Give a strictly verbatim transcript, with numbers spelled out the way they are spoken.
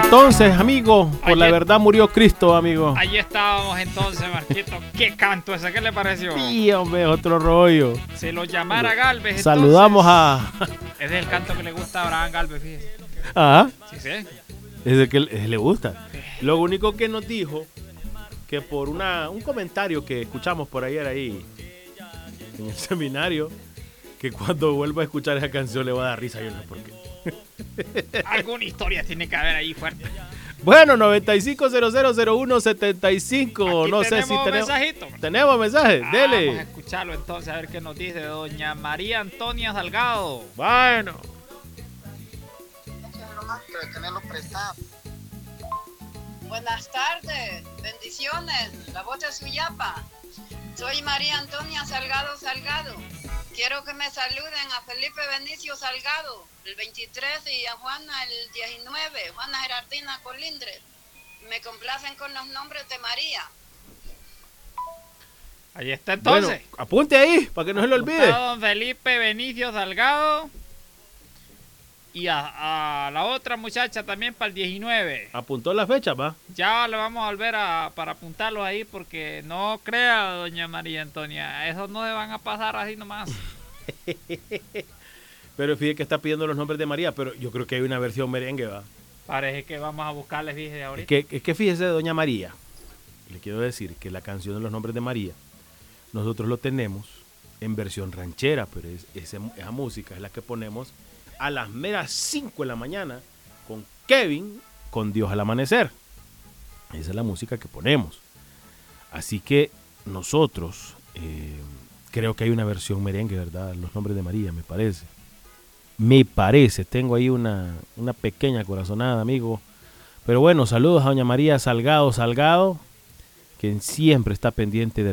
entonces, amigo. Por Ayer, la verdad murió Cristo, amigo. Ahí estábamos entonces, Marquito. ¿Qué canto ese? ¿Qué le pareció? Sí, hombre, otro rollo. Se lo llamara Galvez. Saludamos entonces, a... Ese es el canto que le gusta a Abraham Galvez, fíjese. Ajá. Sí, sí. Es el que le gusta. Lo único que nos dijo, que por una, un comentario que escuchamos por ayer ahí en el seminario, que cuando vuelva a escuchar esa canción le va a dar risa. Yo no sé por qué. Alguna historia tiene que haber ahí fuerte. Bueno, noventa y cinco cero cero cero uno setenta y cinco. Aquí No sé si tenemos mensajito. Tenemos mensajes. Ah, Dele. Vamos a escucharlo entonces, a ver qué nos dice doña María Antonia Salgado. Bueno. Buenas tardes, bendiciones, la voz de Suyapa. Soy María Antonia Salgado Salgado. Quiero que me saluden a Felipe Benicio Salgado, el veintitrés, y a Juana el diecinueve, Juana Gerardina Colindres. Me complacen con los nombres de María. Ahí está entonces. Bueno, apunte ahí, para que no se lo olvide. Está don Felipe Benicio Salgado. Y a, a la otra muchacha también para el diecinueve. Apuntó la fecha, va. Ya le vamos a volver a, para apuntarlos ahí, porque no crea, doña María Antonia, esos no se van a pasar así nomás. Pero fíjese que está pidiendo los nombres de María, pero yo creo que hay una versión merengue, va. Parece que vamos a buscarles, fíjese ahorita. Es que, es que fíjese, doña María, le quiero decir que la canción de los nombres de María, nosotros lo tenemos en versión ranchera, pero es, ese, esa música es la que ponemos a las meras cinco de la mañana con Kevin, con Dios al amanecer. Esa es la música que ponemos. Así que nosotros, eh, creo que hay una versión merengue, ¿verdad? Los nombres de María, me parece. Me parece, tengo ahí una, una pequeña corazonada, amigo. Pero bueno, saludos a doña María Salgado Salgado, quien siempre está pendiente de